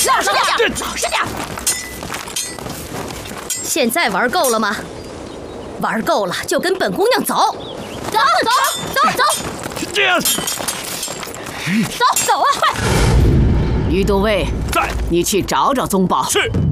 老实点，老实点。 现在玩够了吗？玩够了就跟本姑娘走。走。 这样。 走啊，快！ 于都尉， 在。 你去找宗保。 是。